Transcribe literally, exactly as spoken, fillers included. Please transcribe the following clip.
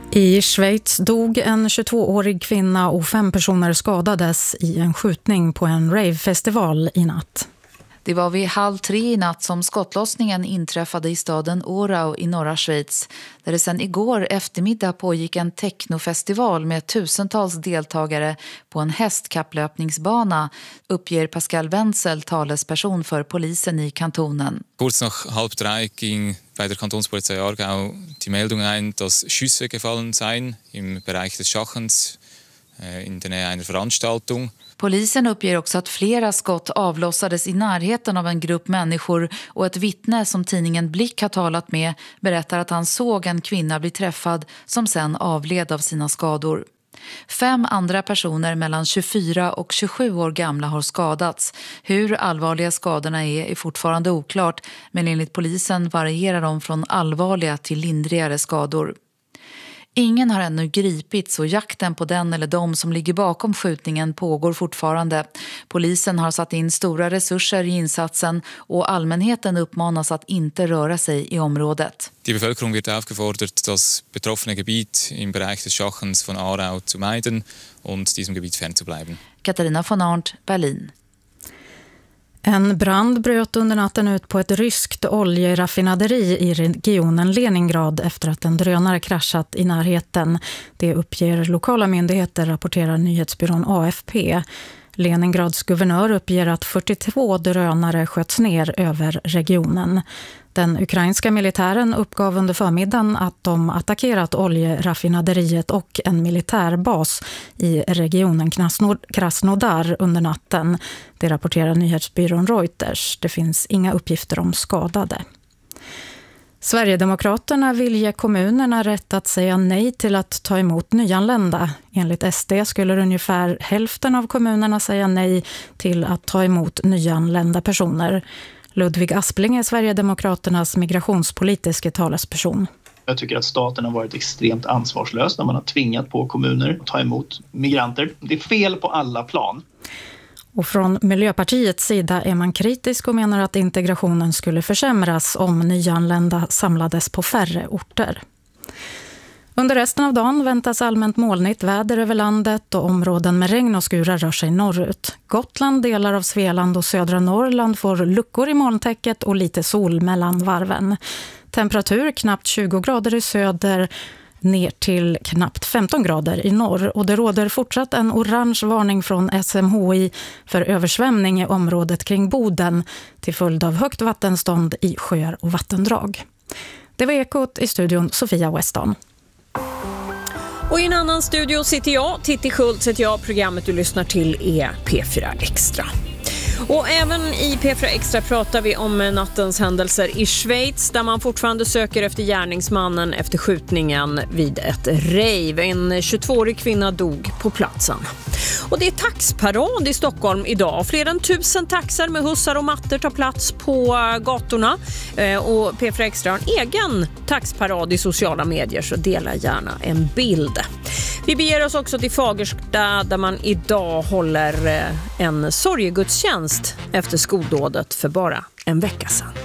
I Schweiz dog en tjugotvåårig kvinna och fem personer skadades i en skjutning på en ravefestival i natt. Det var vid halv tre i natt som skottlossningen inträffade i staden Orau i norra Schweiz, där det sedan igår eftermiddag pågick en technofestival med tusentals deltagare på en hästkapplöpningsbana, uppger Pascal Wenzel, talesperson för polisen i kantonen. Kurz nach halb drei ging bei der Kantonspolizei Aargau die Meldung ein, dass Schüsse gefallen seien im Bereich des Schachens in der Nähe einer Veranstaltung. Polisen uppger också att flera skott avlossades i närheten av en grupp människor, och ett vittne som tidningen Blick har talat med berättar att han såg en kvinna bli träffad som sen avled av sina skador. Fem andra personer mellan tjugofyra och tjugosju år gamla har skadats. Hur allvarliga skadorna är är fortfarande oklart, men enligt polisen varierar de från allvarliga till lindrigare skador. Ingen har ännu gripits och jakten på den eller de som ligger bakom skjutningen pågår fortfarande. Polisen har satt in stora resurser i insatsen och allmänheten uppmanas att inte röra sig i området. Die Bevölkerung wird aufgefordert, das betroffene Gebiet im Bereich des Schachens von Aarau zu meiden und diesem Gebiet fernzubleiben. Katarina von Arndt, Berlin. En brand bröt under natten ut på ett ryskt oljeraffinaderi i regionen Leningrad efter att en drönare kraschat i närheten. Det uppger lokala myndigheter, rapporterar nyhetsbyrån A F P. Leningrads guvernör uppger att fyrtiotvå drönare sköts ner över regionen. Den ukrainska militären uppgav under förmiddagen att de attackerat oljeraffinaderiet och en militärbas i regionen Krasnodar under natten. Det rapporterar nyhetsbyrån Reuters. Det finns inga uppgifter om skadade. Sverigedemokraterna vill ge kommunerna rätt att säga nej till att ta emot nyanlända. Enligt S D skulle ungefär hälften av kommunerna säga nej till att ta emot nyanlända personer. Ludvig Aspling är Sverigedemokraternas migrationspolitiska talesperson. Jag tycker att staten har varit extremt ansvarslös när man har tvingat på kommuner att ta emot migranter. Det är fel på alla plan. Och från Miljöpartiets sida är man kritisk och menar att integrationen skulle försämras om nyanlända samlades på färre orter. Under resten av dagen väntas allmänt molnigt väder över landet och områden med regn och skurar rör sig norrut. Gotland, delar av Svealand och södra Norrland får luckor i molntäcket och lite sol mellan varven. Temperatur knappt tjugo grader i söder, ner till knappt femton grader i norr, och det råder fortsatt en orange varning från S M H I för översvämning i området kring Boden till följd av högt vattenstånd i sjöar och vattendrag. Det var Ekot, i studion Sofia Weston. Och i en annan studio sitter jag, Titti Schultz heter jag. Programmet du lyssnar till är P fyra Extra. Och även i P fyra Extra pratar vi om nattens händelser i Schweiz, där man fortfarande söker efter gärningsmannen efter skjutningen vid ett rave. En tjugotvåårig kvinna dog på platsen. Och det är taxparad i Stockholm idag. Fler än tusen taxar med hussar och mattor tar plats på gatorna. Och P fyra Extra har en egen taxparad i sociala medier, så dela gärna en bild. Vi beger oss också till Fagersta, där man idag håller en sorgegudstjänst efter skoldådet för bara en vecka sedan.